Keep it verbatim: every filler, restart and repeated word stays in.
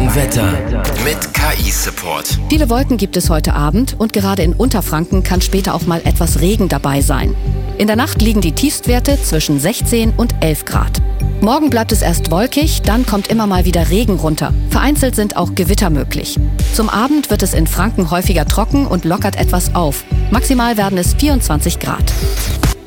Wetter mit K I-Support. Viele Wolken gibt es heute Abend und gerade in Unterfranken kann später auch mal etwas Regen dabei sein. In der Nacht liegen die Tiefstwerte zwischen sechzehn und elf Grad. Morgen bleibt es erst wolkig, dann kommt immer mal wieder Regen runter. Vereinzelt sind auch Gewitter möglich. Zum Abend wird es in Franken häufiger trocken und lockert etwas auf. Maximal werden es vierundzwanzig Grad.